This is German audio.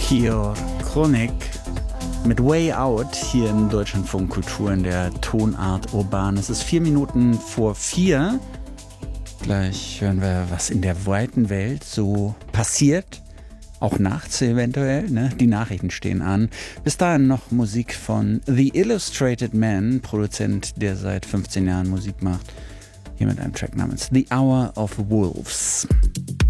Kior Chronik mit Way Out hier im Deutschlandfunk Kultur in der Tonart Urban. Es ist 4 Minuten vor 4. Gleich hören wir, was in der weiten Welt so passiert. Auch nachts eventuell, ne? Die Nachrichten stehen an. Bis dahin noch Musik von The Illustrated Man, Produzent, der seit 15 Jahren Musik macht. Hier mit einem Track namens The Hour of Wolves.